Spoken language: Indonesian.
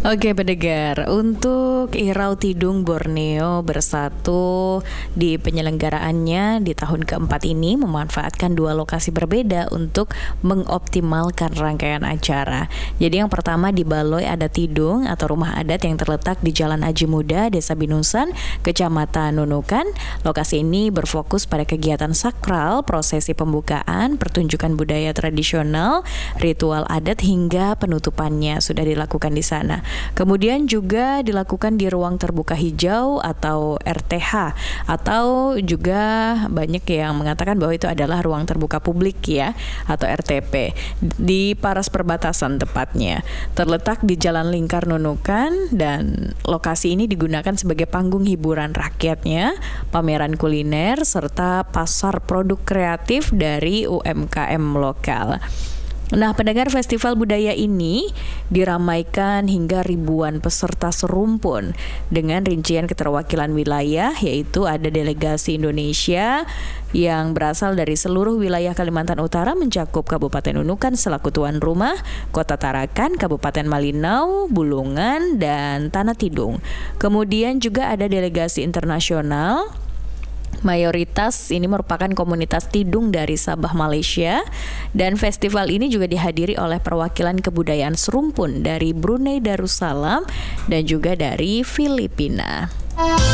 Oke pendengar, untuk Irau Tidung Borneo Bersatu di penyelenggaraannya di tahun keempat ini memanfaatkan dua lokasi berbeda untuk mengoptimalkan rangkaian acara. Jadi yang pertama di Baloi Adat Tidung atau rumah adat yang terletak di Jalan Aji Muda, Desa Binusan, Kecamatan Nunukan. Lokasi ini berfokus pada kegiatan sakral, prosesi pembukaan, pertunjukan budaya tradisional, ritual adat hingga penutupannya sudah dilakukan di sana. Kemudian juga dilakukan di ruang terbuka hijau atau RTH, atau juga banyak yang mengatakan bahwa itu adalah ruang terbuka publik ya, atau RTP, di Paras Perbatasan tepatnya. Terletak di Jalan Lingkar Nunukan, dan lokasi ini digunakan sebagai panggung hiburan rakyatnya, pameran kuliner, serta pasar produk kreatif dari UMKM lokal. Nah, pendengar, festival budaya ini diramaikan hingga ribuan peserta serumpun dengan rincian keterwakilan wilayah, yaitu ada delegasi Indonesia yang berasal dari seluruh wilayah Kalimantan Utara mencakup Kabupaten Nunukan selaku tuan rumah, Kota Tarakan, Kabupaten Malinau, Bulungan, dan Tanah Tidung. Kemudian juga ada delegasi internasional. Mayoritas ini merupakan komunitas Tidung dari Sabah, Malaysia, dan festival ini juga dihadiri oleh perwakilan kebudayaan serumpun dari Brunei Darussalam dan juga dari Filipina.